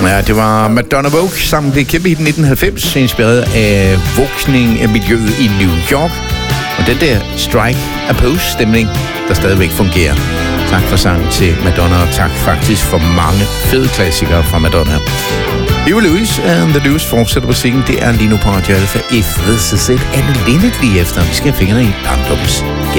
Ja, det var Madonna Vogue, som blev kæmpe i 1990, inspireret af vokning af miljøet i New York. Og den der strike-a-pose-stemning, der stadigvæk fungerer. Tak for sangen til Madonna, og tak faktisk for mange fede klassikere fra Madonna. Huey Lewis and the News fortsætter musikken. Det er lige nu på Radio Alpha. If this is it, Anne Linnet lige efter. Vi skal have fingrene i barndoms